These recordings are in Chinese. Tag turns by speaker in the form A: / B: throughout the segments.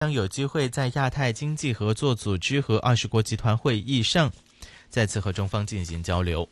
A: 将有机会在亚太经济合作组织和20国集团会议上再次和中方进行交流。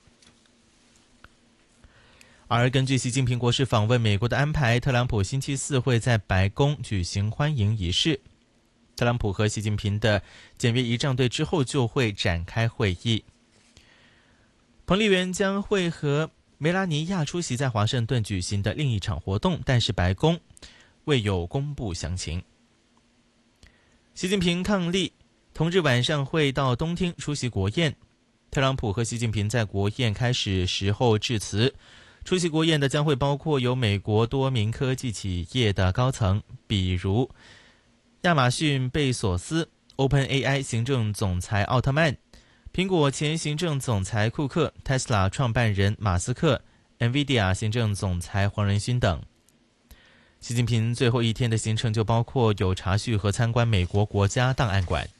A: 而根据习近平国事访问美国的安排，特朗普星期四会在白宫举行欢迎仪式。特朗普和习近平的简约仪仗队之后就会展开会议。彭丽媛将会和梅拉尼亚出席在华盛顿举行的另一场活动，但是白宫未有公布详情。习近平伉俪同日晚上会到东厅出席国宴。特朗普和习近平在国宴开始时候致辞。出席国宴的将会包括由美国多名科技企业的高层，比如亚马逊贝索斯、OpenAI 行政总裁奥特曼、苹果前行政总裁库克、Tesla 创办人马斯克、NVIDIA 行政总裁黄仁勋等。习近平最后一天的行程就包括有查叙和参观美国国家档案馆。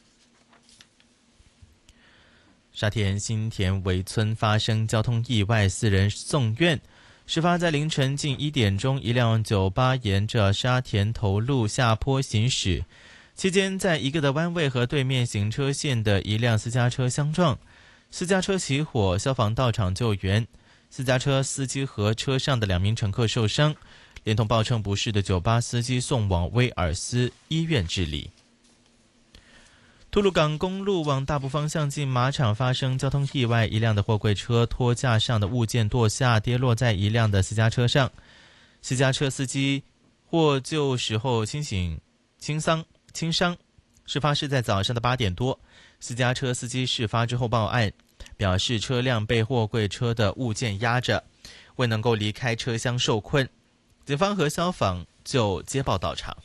A: 沙田新田围村发生交通意外，4人送院。事发在凌晨近1点钟，一辆酒吧沿着沙田头路下坡行驶，期间在一个的弯位和对面行车线的一辆私家车相撞，私家车起火，消防到场救援，私家车司机和车上的2名乘客受伤，连同报称不适的酒吧司机送往威尔斯医院治理。吐露港公路往大埔方向进马场发生交通意外，一辆的货柜车托架上的物件堕下，跌落在一辆的私家车上。私家车司机获救时候轻伤。事发是在早上的8点多，私家车司机事发之后报案，表示车辆被货柜车的物件压着，未能够离开车厢受困。警方和消防就接报到场。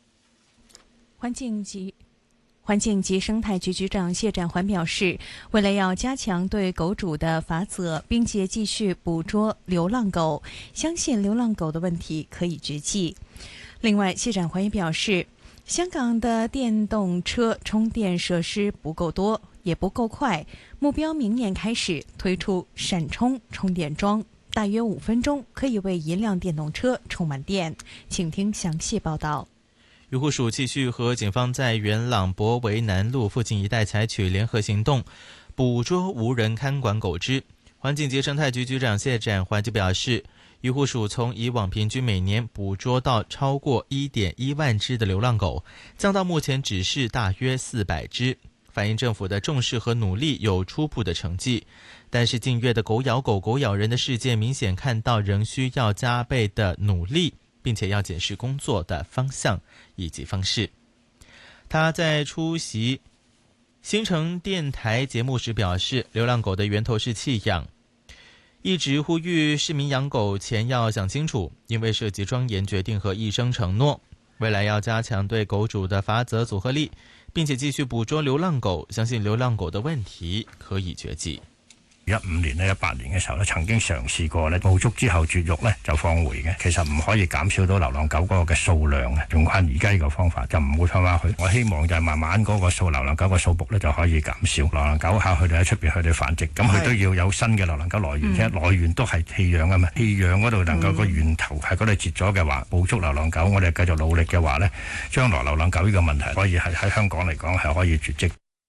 B: 环境及生态局局长谢展寰表示，为了要加强对狗主的罚则，并且继续捕捉流浪狗，相信流浪狗的问题可以绝迹。另外，谢展寰也表示，香港的电动车充电设施不够多，也不够快，目标明年开始推出闪充充电桩，大约5分钟可以为一辆电动车充满电。请听详细报道。
A: 渔护署继续和警方在元朗博围南路附近一带采取联合行动，捕捉无人看管狗只。环境及生态局局长谢展寰就表示，渔护署从以往平均每年捕捉到超过 1.1 万只的流浪狗，降到目前只是大约400只，反映政府的重视和努力有初步的成绩。但是近月的狗咬狗、狗咬人的事件明显看到仍需要加倍的努力，并且要检视工作的方向以及方式。他在出席新城电台节目时表示，流浪狗的源头是弃养，一直呼吁市民养狗前要想清楚，因为涉及庄严决定和一生承诺。未来要加强对狗主的罚则组合力，并且继续捕捉流浪狗，相信流浪狗的问題可以絕迹。
C: 15年咧、18年嘅時候咧，曾經嘗試過咧捕捉之後絕育咧就放回嘅，其實唔可以減少到流浪狗嗰個嘅數量嘅，用翻而家呢個方法就唔會翻返去。我希望就係慢慢嗰個流浪狗嘅數目咧就可以減少，流浪狗下佢哋喺出邊佢哋繁殖，咁佢都要有新嘅流浪狗來源，啫來源都係棄養啊嘛，棄養嗰度能夠個源頭係嗰度截咗嘅話，捕捉流浪狗，我哋繼續努力嘅話咧，將來流浪狗呢個問題可以係喺香港嚟講係可以絕跡。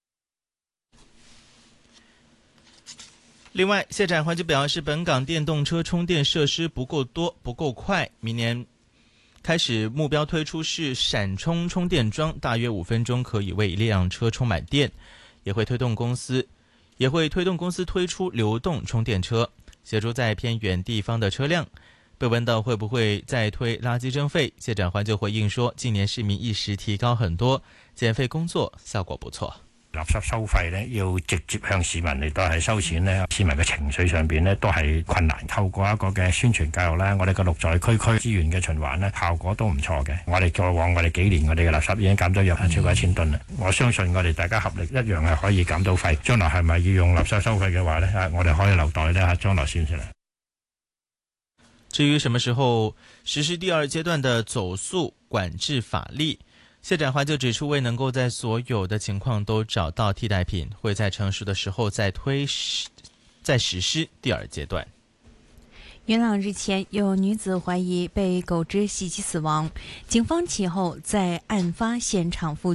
A: 另外，謝展寰就表示，本港電動車充電設施不夠多、不夠快，明年開始目標推出是閃充充電樁，大約5分鐘可以為一輛車充滿電，也會推動公司推出流動充電車，協助在偏遠地方的車輛。被問到會不會再推垃圾徵費，謝展寰就回應說，近年市民意識提高很多，減廢工作效果不錯。
C: 垃圾收費呢，要直接向市民嚟到係收錢呢，市民嘅情緒上邊呢都係困難。透過一個嘅宣傳教育呢，我哋嘅綠在區資源嘅循環呢，效果都唔錯嘅。我哋過往幾年我哋嘅垃圾已經減咗約超過1000噸啦。我相信我哋大家合力一樣係可以減到費。將來係咪要用垃圾收費嘅話呢，我哋可以留待呢將來先出來。
A: 至於什麼時候實施第2階段的走塑管制法例，謝展寰就指出，未能夠在所有的情況都找到替代品，會在成熟的時候再實施第2階段。
B: 元朗日前有女子怀疑被狗只袭击死亡，警方其后在案发现场附